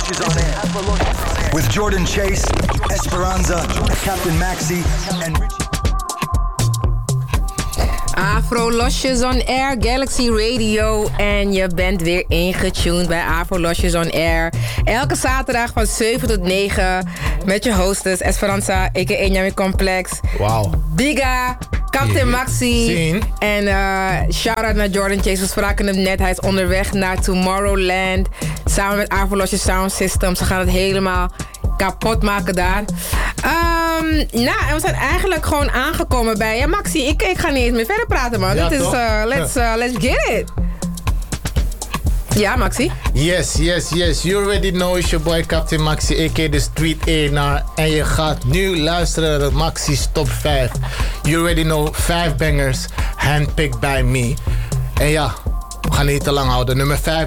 With Jordan Chase, Esperanza, Captain Maxi and Richie. Afro Losjes on Air, Galaxy Radio. En je bent weer ingetuned bij Afro Losjes on Air. Elke zaterdag van 7 tot 9 met je hostess Esperanza, a.k.a. Nyami Complex. Wauw. Biga, Captain Maxi. Zien. En shout-out naar Jordan Chase. We spraken hem net. Hij is onderweg naar Tomorrowland. Samen met Afro Losjes Sound System. Ze gaan het helemaal kapot maken daar. Nou, en we zijn eigenlijk gewoon aangekomen bij... Ja, Maxi, ik ga niet eens meer verder praten, man. Ja, Dit is, let's get it. Ja, Maxi? Yes. You already know, it's your boy Captain Maxi, a.k.a. The Street A&R. En je gaat nu luisteren naar Maxi's Top 5. You already know, 5 bangers, handpicked by me. En ja, we gaan niet te lang houden. Nummer 5